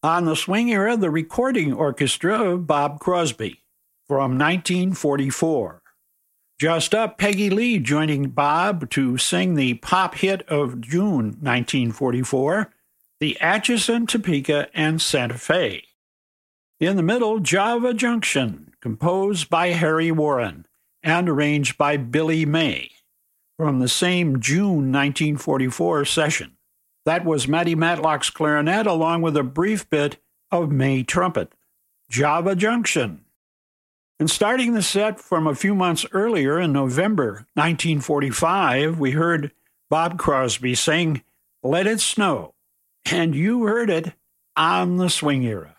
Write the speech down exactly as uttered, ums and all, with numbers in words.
On the swing era, the recording orchestra of Bob Crosby from nineteen forty-four. Just up, Peggy Lee joining Bob to sing the pop hit of June nineteen forty-four, the Atchison, Topeka, and Santa Fe. In the middle, Java Junction, composed by Harry Warren and arranged by Billy May from the same June nineteen forty-four session. That was Matty Matlock's clarinet along with a brief bit of May trumpet. Java Junction. And starting the set from a few months earlier in November nineteen forty-five, we heard Bob Crosby sing Let It Snow, and you heard it on the swing era.